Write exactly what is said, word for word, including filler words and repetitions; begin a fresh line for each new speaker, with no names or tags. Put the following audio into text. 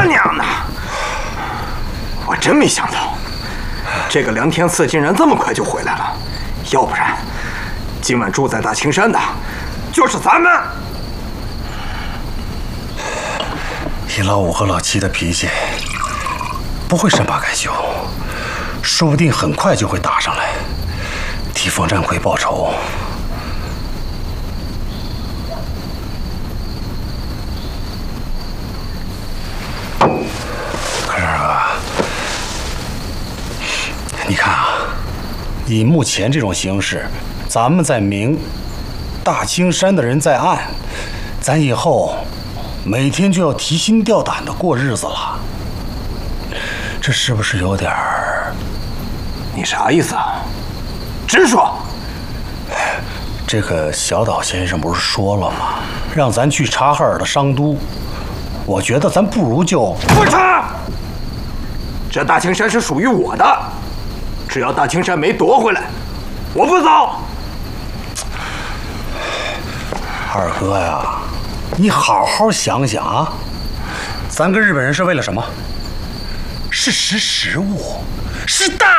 娘的！我真没想到，这个梁天赐竟然这么快就回来了。要不然，今晚住在大青山的，就是咱们。
以老五和老七的脾气，不会善罢甘休，说不定很快就会打上来，替冯占奎报仇。可是啊，你看啊，以目前这种形势，咱们在明，大青山的人在暗，咱以后每天就要提心吊胆的过日子了，这是不是有点儿？
你啥意思啊？直说。
这个小岛先生不是说了吗？让咱去察哈尔的商都，我觉得咱不如就
不成。这大青山是属于我的，只要大青山没夺回来，我不走。
二哥呀，你好好想想啊，咱跟日本人是为了什么？是识时务，是大